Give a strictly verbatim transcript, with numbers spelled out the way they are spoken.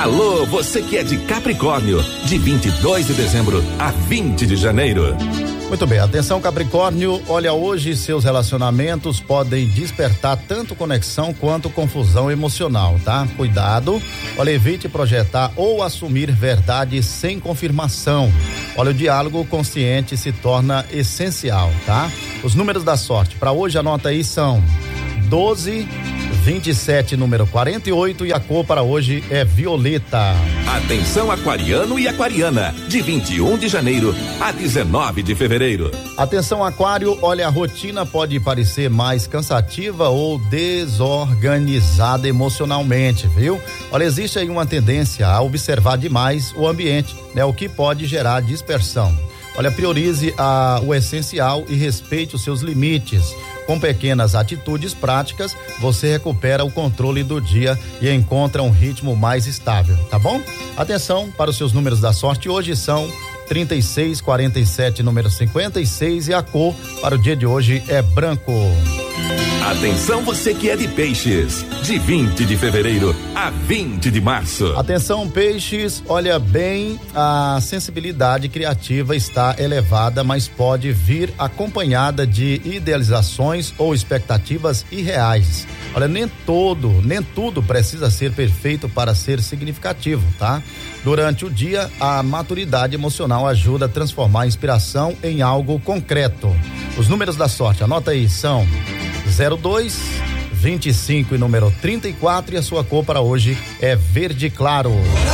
Alô, você que é de Capricórnio, de vinte e dois de dezembro a vinte de janeiro. Muito bem, atenção Capricórnio, olha, hoje seus relacionamentos podem despertar tanto conexão quanto confusão emocional, tá? Cuidado, olha, evite projetar ou assumir verdade sem confirmação. Olha, o diálogo consciente se torna essencial, tá? Os números da sorte para hoje, anota aí, são doze, vinte e sete, número quarenta e oito, e a cor para hoje é violeta. Atenção aquariano e aquariana, de vinte e um de janeiro a dezenove de fevereiro. Atenção aquário, olha, a rotina pode parecer mais cansativa ou desorganizada emocionalmente, viu? Olha, existe aí uma tendência a observar demais o ambiente, né? O que pode gerar dispersão. Olha, priorize a, o essencial e respeite os seus limites. Com pequenas atitudes práticas, você recupera o controle do dia e encontra um ritmo mais estável, tá bom? Atenção para os seus números da sorte, hoje são trinta e seis, quarenta e sete, número cinquenta e seis, e a cor para o dia de hoje é branco. Atenção você que é de peixes, de vinte de fevereiro a vinte de março. Atenção peixes, olha bem, a sensibilidade criativa está elevada, mas pode vir acompanhada de idealizações ou expectativas irreais. Olha, nem todo, nem tudo precisa ser perfeito para ser significativo, tá? Durante o dia, a maturidade emocional ajuda a transformar a inspiração em algo concreto. Os números da sorte, anota aí, são zero dois, vinte e cinco e número trinta e quatro, e a sua cor para hoje é verde claro.